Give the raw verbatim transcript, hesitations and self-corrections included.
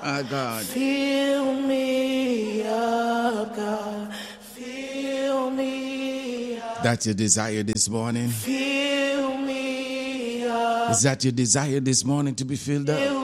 My God. Fill me up, God. Fill me up. That's your desire this morning? Fill me up. Is that your desire this morning, to be filled up? Fill